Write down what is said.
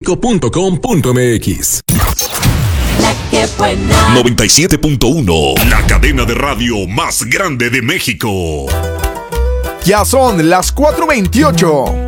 méxico.com.mx. La que buena. 97.1, la cadena de radio más grande de México. Ya son las 4:28.